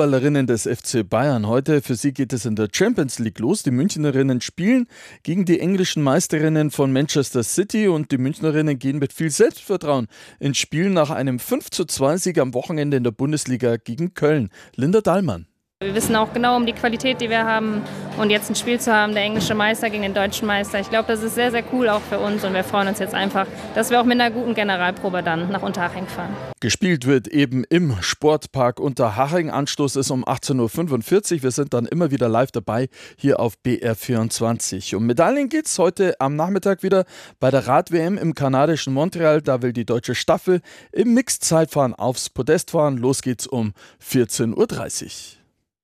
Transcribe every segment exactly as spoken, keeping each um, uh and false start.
Fußballerinnen des F C Bayern. Heute für sie geht es in der Champions League los. Die Münchnerinnen spielen gegen die englischen Meisterinnen von Manchester City und die Münchnerinnen gehen mit viel Selbstvertrauen ins Spiel nach einem fünf zu zwei Sieg am Wochenende in der Bundesliga gegen Köln. Linda Dahlmann. Wir wissen auch genau um die Qualität, die wir haben, und jetzt ein Spiel zu haben, der englische Meister gegen den deutschen Meister. Ich glaube, das ist sehr, sehr cool auch für uns und wir freuen uns jetzt einfach, dass wir auch mit einer guten Generalprobe dann nach Unterhaching fahren. Gespielt wird eben im Sportpark Unterhaching. Anstoß ist um achtzehn Uhr fünfundvierzig. Wir sind dann immer wieder live dabei hier auf B R vierundzwanzig. Um Medaillen geht es heute am Nachmittag wieder bei der Rad-W M im kanadischen Montreal. Da will die deutsche Staffel im Mixed-Zeitfahren aufs Podest fahren. Los geht's um vierzehn Uhr dreißig.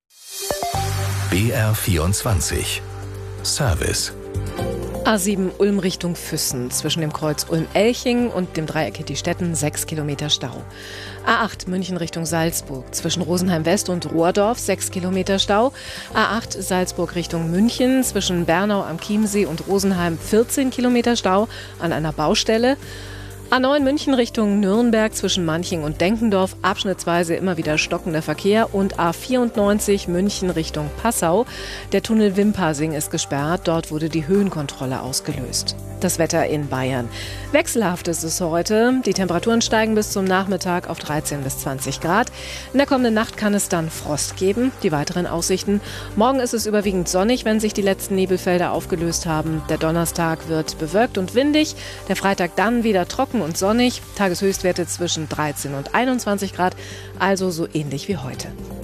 B R vierundzwanzig Service. A sieben Ulm Richtung Füssen. Zwischen dem Kreuz Ulm-Elching und dem Dreieck Hittistetten sechs Kilometer Stau. A acht München Richtung Salzburg. Zwischen Rosenheim-West und Rohrdorf sechs Kilometer Stau. A acht Salzburg Richtung München. Zwischen Bernau am Chiemsee und Rosenheim vierzehn Kilometer Stau an einer Baustelle. A neun München Richtung Nürnberg zwischen Manching und Denkendorf, abschnittsweise immer wieder stockender Verkehr, und A vierundneunzig München Richtung Passau. Der Tunnel Wimpassing ist gesperrt, dort wurde die Höhenkontrolle ausgelöst. Das Wetter in Bayern. Wechselhaft ist es heute. Die Temperaturen steigen bis zum Nachmittag auf dreizehn bis zwanzig Grad. In der kommenden Nacht kann es dann Frost geben. Die weiteren Aussichten: Morgen ist es überwiegend sonnig, wenn sich die letzten Nebelfelder aufgelöst haben. Der Donnerstag wird bewölkt und windig. Der Freitag dann wieder trocken und sonnig. Tageshöchstwerte zwischen dreizehn und einundzwanzig Grad, also so ähnlich wie heute.